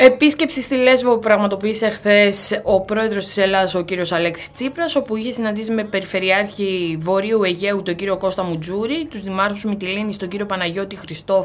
Επίσκεψη στη Λέσβο που πραγματοποίησε χθες ο πρόεδρος της Ελλάδας, ο κύριος Αλέξης Τσίπρας, όπου είχε συναντήσει με Περιφερειάρχη Βορείου Αιγαίου, τον κύριο Κώστα Μουτζούρη, τους δημάρχους Μυτιλήνης, τον κύριο Παναγιώτη Χριστόφ